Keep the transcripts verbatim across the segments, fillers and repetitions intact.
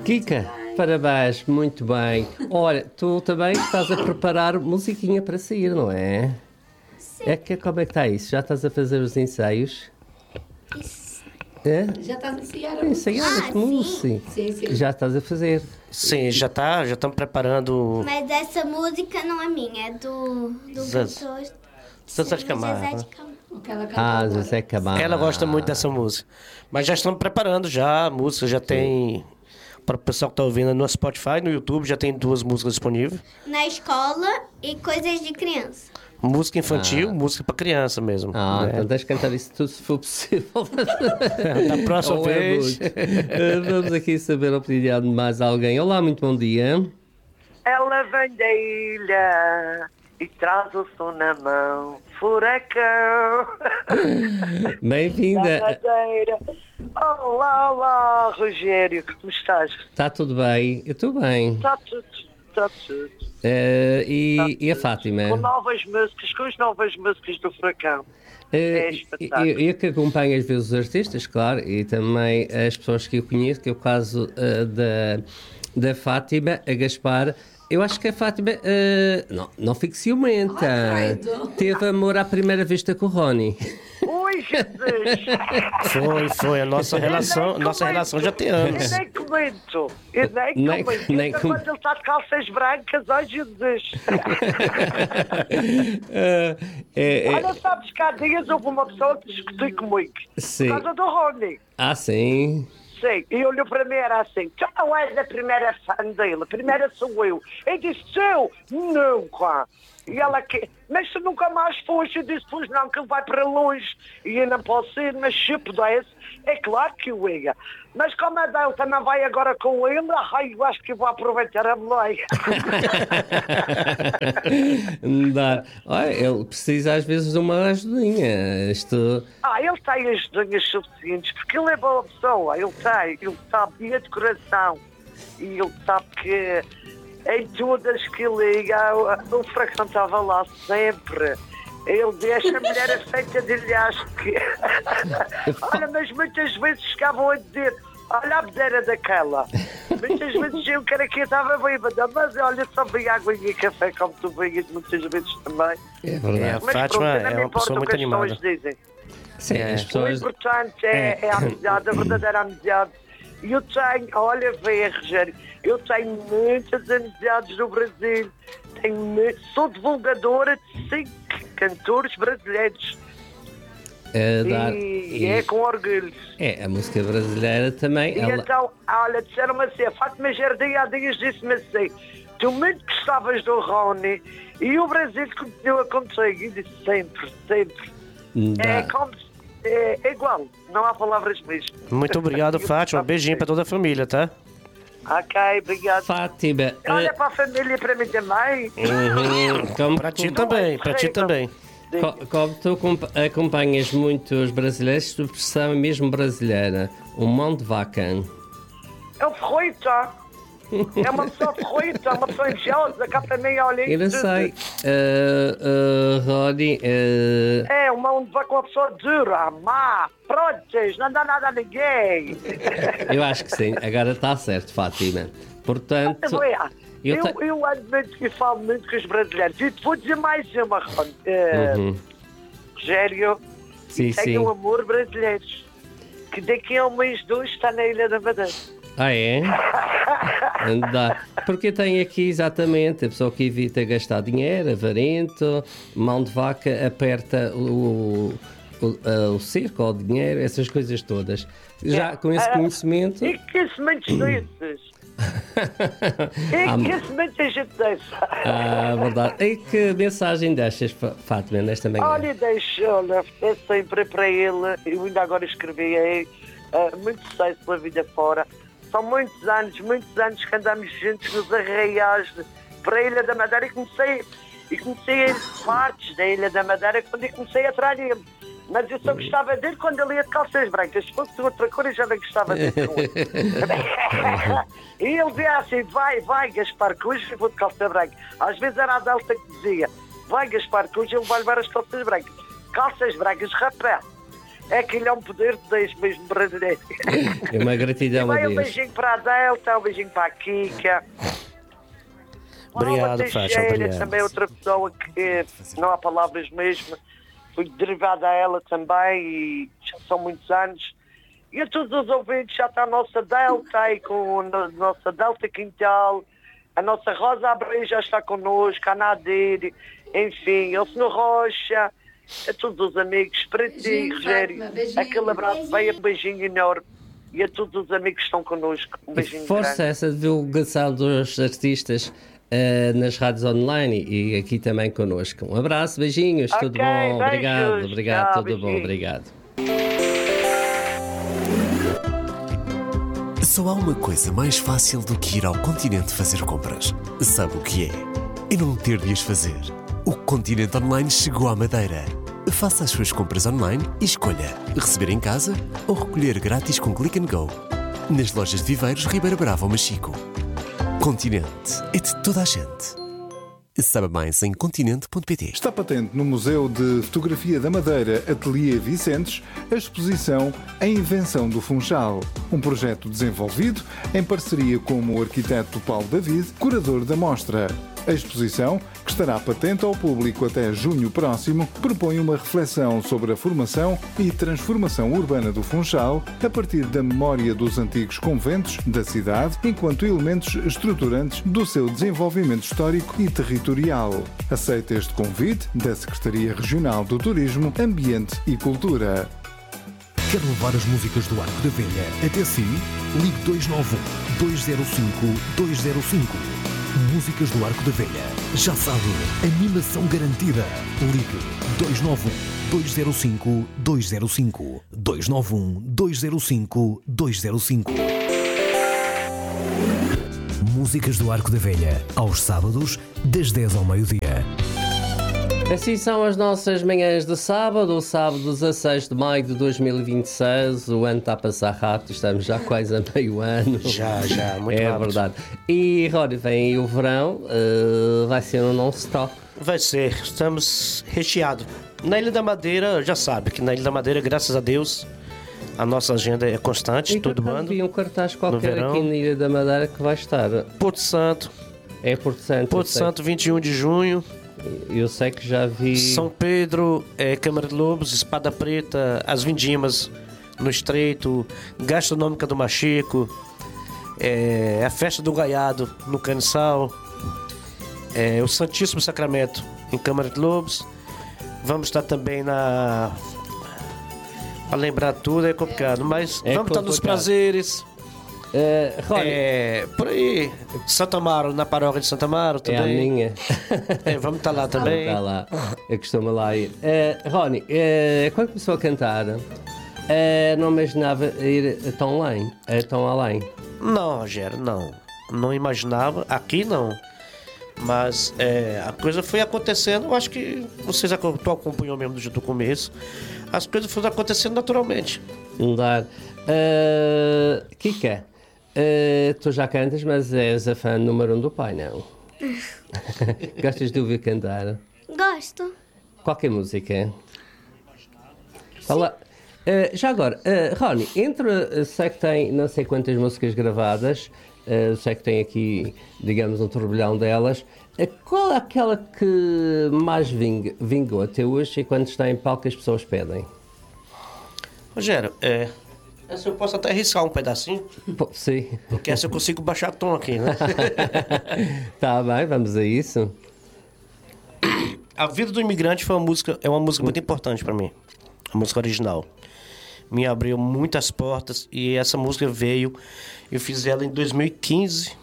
Kika, parabéns, muito bem. Olha, tu também estás a preparar musiquinha para sair, não é? Sim. É que como é que está isso? Já estás a fazer os ensaios? Isso. É? Já estás a ensaiar a música? Ensaiar Ah, as sim. músicas. Sim, sim. Já estás a fazer. Sim, já tá, já estamos preparando. Mas essa música não é minha, é do, do Zaz- cantor Zezé de Camargo, Zezé de né? Camargo. Aquela cantora. Ah, José Camargo. Ela gosta muito dessa música. Mas já estamos preparando já a música, já tem. Para o pessoal que está ouvindo no Spotify, no YouTube, já tem duas músicas disponíveis. Na escola e coisas de criança. Música infantil, Ah. música para criança mesmo. Ah, né? então tens de cantar isso tudo se for possível. Da próxima Ou é vez. muito. Eh, Vamos aqui saber a opinião de mais alguém. Olá, muito bom dia. Ela vem da ilha e traz o som na mão, furacão. Da Bem-vinda. Madeira. Olá, olá, Rogério, como estás? Está tudo bem? Eu estou bem. Está tudo, está tudo. Eh, e, Tá e a tudo. Fátima? Com novas músicas, com as novas músicas do Furacão. Eh, É eu, espetáculo. eu que acompanho às vezes os artistas, claro, e também as pessoas que eu conheço, que é o caso eh, da, da Fátima, a Gaspar. Eu acho que a Fátima eh, não, não fique ciumenta. Ai, credo. Teve amor à primeira vista com o Rony. Ui, Jesus! Foi, foi. A nossa relação, Eu nem nossa comento. relação já tem Eu anos. nem comento. Eu nem Nem- comento. nem Ainda com- quando ele está de calças brancas, ai Jesus! Eh, é- é- Olha, sabes que há dias houve uma pessoa que discutiu comigo. Sim. Por causa do Rony. ah, sim. Sim, e olhou para mim era assim, tu não és a primeira fã dele, a primeira sou eu. Eu disse, eu? Nunca. E ela, que, mas tu nunca mais foste? Eu disse, pois não, que ele vai para longe. E eu não posso ir, mas se pudesse, é claro que eu ia. Mas como a Del também vai agora com ele, ai, eu acho que eu vou aproveitar a boleia. Não dá. Olha, ele precisa às vezes de uma ajudinha. Isto. Ah, ele tem as dunhas suficientes, porque ele é boa pessoa, ele tem, ele sabe, e a decoração, e ele sabe que em todas que liga, o, o Furacão estava lá sempre. Ele deixa a mulher é feita de lhasque. Olha, mas muitas vezes chegavam a dizer, olha a bedeira daquela. Muitas vezes eu que era que eu estava bêbada, mas olha, só bem água e café como tu bebes muitas vezes também. É É, a verdade. Mas Fátima pronto, não é me uma importa pessoa o muito que as pessoas animada. dizem. Sim, É. as O pessoas. importante é, é a amizade, a verdadeira amizade. E eu tenho, olha, vê, Rogério, eu tenho muitas amizades no Brasil. Tenho, mu- sou divulgadora de cinco cantores brasileiros. a dar- E, é com orgulho. É, a música brasileira também. E ela- então, olha, disseram-me assim, a Fátima Jardim há dias disse-me assim, tu muito gostavas do Rony e o Brasil continua contigo. E disse sempre, sempre. É, dá- como, se- é, é igual, não há palavras mesmo. Muito obrigado, Fátima. Beijinho para toda a família, tá? Ok, obrigado. Fátima. Olha eh, para a família e para mim também. uhum, como, Para ti como- também, para ti também. co- como tu acompa- acompanhas muitos brasileiros, tu expressão é mesmo brasileira. O mão de vaca. É um ferroita. É uma pessoa ferroita, uma pessoa invejosa, cá para mim, olha Eu não isso. sei. Uh, uh, Rony, uh, É, uma onde vai com uma pessoa dura, má, prontos, não dá nada a ninguém. eu acho que sim. Agora está certo, Fátima. Portanto, Olha, eu eu, te- eu ando muito e falo muito com os brasileiros. E te vou dizer mais uma, Ron. Eh, Uhum. Rogério, Sim, sim. tenho um amor brasileiro. Que daqui a um mês, dois, está na Ilha da Madeira. Ah, é? Dá. Porque tem aqui exatamente a pessoa que evita gastar dinheiro, avarento, mão de vaca, aperta o, o, a- o cerco, o dinheiro, essas coisas todas. Já com esse Ah, conhecimento. E que sementes desses? E que sementes gente dessa? Ah, verdade. E que mensagem deixas, Fá- Fátima, nesta manhã? Olha, deixa, olha, é sempre para ele. Eu ainda agora escrevi aí, ah, muito sucesso pela vida fora. São muitos anos, muitos anos que andamos juntos nos arraiais de- para a Ilha da Madeira e comecei, e comecei a ir de partes da Ilha da Madeira quando eu comecei a trair ele. Mas eu só gostava dele quando ele ia de calças brancas. Se fosse outra cor, eu já não gostava dele com ele. E ele dizia assim, vai, vai, Gaspar, que hoje eu vou de calça branca. Às vezes era a Delta que dizia, vai, Gaspar, que hoje ele vai levar as calças brancas. Calças brancas, rapaz. É aquele é um poder de Deus mesmo brasileiro. É uma gratidão a Vai um Deus. beijinho para a Delta, um beijinho para a Kika. Obrigado, Paula Faixa, Teixeira, obrigado. também outra pessoa que não há palavras mesmo. Fui derivada a ela também e já são muitos anos. E a todos os ouvintes, já está a nossa Delta aí com a nossa Delta Quintal. A nossa Rosa Abreu já está connosco, a Nadir, enfim, o senhor Rocha, a todos os amigos, para ti, Beijinho, Rogério, Fátima, beijinho. aquele abraço, bem, um beijinho enorme. E a todos os amigos que estão connosco, um E beijinho força grande. essa divulgação dos artistas eh, nas rádios online e aqui também connosco. Um abraço, beijinhos, tudo Ok, bom? beijos, Obrigado, obrigado, tchau, tudo bom, beijinhos. obrigado. Só há uma coisa mais fácil do que ir ao Continente fazer compras. Sabe o que é? É não ter de as fazer. O Continente Online chegou à Madeira. Faça as suas compras online e escolha receber em casa ou recolher grátis com Click and Go. Nas lojas de Viveiros, Ribeira Brava ou Machico. Continente é de toda a gente. Saiba mais em continente ponto pt. Está patente no Museu de Fotografia da Madeira Ateliê Vicentes a exposição A Invenção do Funchal, um projeto desenvolvido em parceria com o arquiteto Paulo David, curador da mostra. A exposição, que estará patente ao público até junho próximo, propõe uma reflexão sobre a formação e transformação urbana do Funchal a partir da memória dos antigos conventos da cidade enquanto elementos estruturantes do seu desenvolvimento histórico e territorial. Aceita este convite da Secretaria Regional do Turismo, Ambiente e Cultura. Quer levar as músicas do Arco da Velha até si? Ligue dois nove um, dois zero cinco, dois zero cinco. Músicas do Arco da Velha. Já sabe, animação garantida. Ligue dois nove um, dois zero cinco, dois zero cinco. dois nove um, dois zero cinco, dois zero cinco. Músicas do Arco da Velha. Aos sábados, das dez ao meio-dia. Assim são as nossas manhãs de sábado, o sábado dezasseis de maio de dois mil e vinte e seis. O ano está a passar rápido, estamos já quase a meio ano. Já, já, muito É rápido. verdade. E, Rony, vem aí o verão, uh, vai ser um non-stop. Vai ser, estamos recheados. Na Ilha da Madeira, já sabe que na Ilha da Madeira, graças a Deus, a nossa agenda é constante, todo ano. Vi um cartaz qualquer verão. aqui na Ilha da Madeira que vai estar. Porto Santo, É Porto Santo. Porto eu sei. Santo, vinte e um de junho. Eu sei que já vi. São Pedro, é, Câmara de Lobos, Espada Preta, as Vindimas no Estreito, Gastronômica do Machico, é, a Festa do Gaiado no Caniçal, é, o Santíssimo Sacramento em Câmara de Lobos. Vamos estar também na... Para lembrar tudo é complicado, mas É vamos estar nos complicado. prazeres. Uh, Rony, É, por aí, Santa Amaro, na paróquia de Santa Amaro é a também. minha. É, vamos estar lá também. Está lá. Eu costumo lá ir. Uh, Rony, uh, quando começou a cantar, uh, não imaginava ir tão além. Uh, tão além. Não, Rogério, não. Não imaginava. Aqui não. Mas é, a coisa foi acontecendo. Eu acho que vocês acom- tu acompanhou mesmo do, do começo. As coisas foram acontecendo naturalmente. Mudar. Uh, Kika, uh, tu já cantas, mas és a fã número um do pai, não? Gostas de ouvir cantar? Gosto. Qualquer música? Fala. Uh, já agora, uh, Rony, entre, uh, sei que tem não sei quantas músicas gravadas, uh, sei que tem aqui, digamos, um turbilhão delas. Uh, qual é aquela que mais ving, vingou até hoje e quando está em palco as pessoas pedem? Rogério, é. Essa eu posso até arriscar um pedacinho, Pô, sim. porque essa eu consigo baixar o tom aqui, né? Tá bem, vamos a isso. A Vida do Imigrante foi uma música, é uma música muito importante pra mim. A música original. Me abriu muitas portas e essa música veio. Eu fiz ela em dois mil e quinze.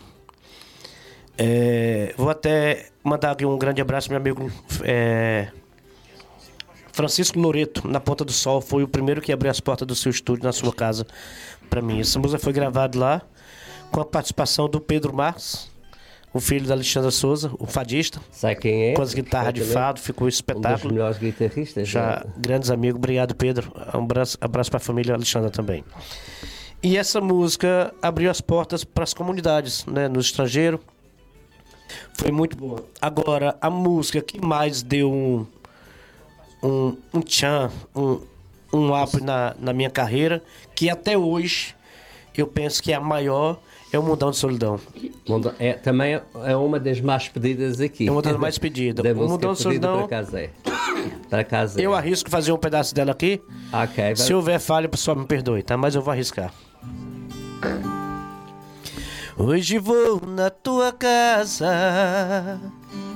É, vou até mandar aqui um grande abraço ao meu amigo é, Francisco Loreto, na Ponta do Sol. Foi o primeiro que abriu as portas do seu estúdio na sua casa pra mim. Essa música foi gravada lá com a participação do Pedro Marques, o filho da Alexandra Souza, o fadista. Sabe quem é? Com as guitarras de fado, ficou um Um dos espetáculo. melhores guitarristas. Já né? grandes amigos, obrigado Pedro. Um abraço, abraço para a família Alexandra também. E essa música abriu as portas para as comunidades, né, no estrangeiro. Foi muito boa. Agora, a música que mais deu um um, um tchan, um, um up na, na minha carreira, que até hoje eu penso que é a maior, é o Mundão de Solidão. É, também é uma das mais pedidas aqui. É uma das mais pedidas. Da O música Mundão de pedida Solidão, para casa é. Para casa é. eu arrisco fazer um pedaço dela aqui. Ok, Se houver falha, pessoal, me perdoe, tá? Mas eu vou arriscar. Hoje vou na tua casa